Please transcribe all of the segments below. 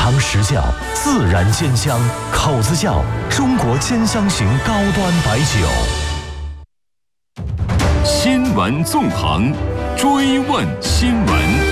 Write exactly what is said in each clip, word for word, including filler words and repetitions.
尝实教，自然煎香，口子窖中国煎香型高端白酒。 新闻纵横，追问新闻。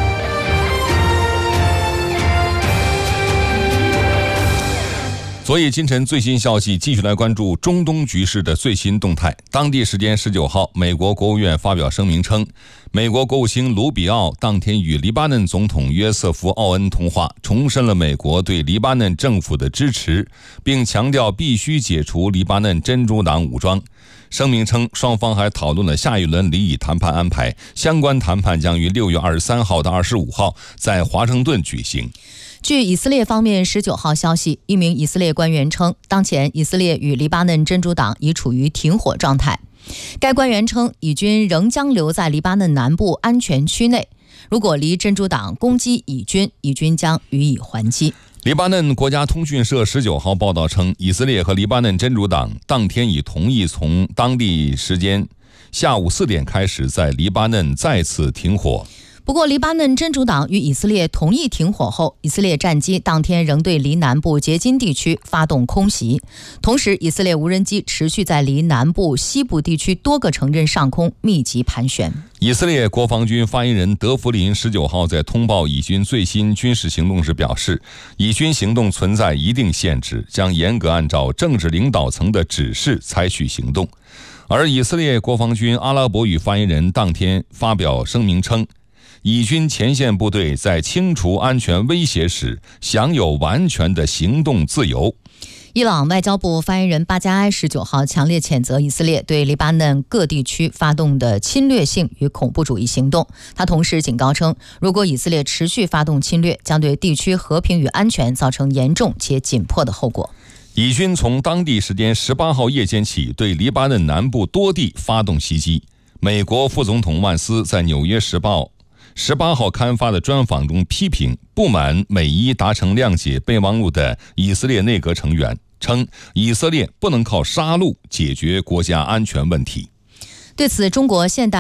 昨夜今晨最新消息，继续来关注中东局势的最新动态。当地时间十九号，美国国务院发表声明称，美国国务卿卢比奥当天与黎巴嫩总统约瑟夫·奥恩通话，重申了美国对黎巴嫩政府的支持，并强调必须解除黎巴嫩真主党武装。声明称，双方还讨论了下一轮离以谈判安排，相关谈判将于六月二十三号到二十五号在华盛顿举行。 据以色列方面十九号消息，一名以色列官员称，当前以色列与黎巴嫩真主党已处于停火状态。该官员称，以军仍将留在黎巴嫩南部安全区内，如果黎真主党攻击以军，以军将予以还击。 黎巴嫩国家通讯社十九号报道称，以色列和黎巴嫩真主党当天已同意从当地时间下午四点开始在黎巴嫩再次停火。 不过，黎巴嫩真主党与以色列同意停火后，以色列战机当天仍对黎南部结金地区发动空袭，同时以色列无人机持续在黎南部西部地区多个城镇上空密集盘旋。 以色列国防军发言人德弗林十九号在通报以军最新军事行动时表示，以军行动存在一定限制，将严格按照政治领导层的指示采取行动。而以色列国防军阿拉伯语发言人当天发表声明称，以军前线部队在清除安全威胁时享有完全的行动自由。 伊朗外交部发言人巴加埃十九号强烈谴责以色列对黎巴嫩各地区发动的侵略性与恐怖主义行动。他同时警告称，如果以色列持续发动侵略，将对地区和平与安全造成严重且紧迫的后果。 以军从当地时间十八号夜间起对黎巴嫩南部多地发动袭击。美国副总统万斯在《纽约时报》十八号刊发的专访中批评不满美伊达成谅解备忘录的以色列内阁成员，称以色列不能靠杀戮解决国家安全问题。 对此，中国现代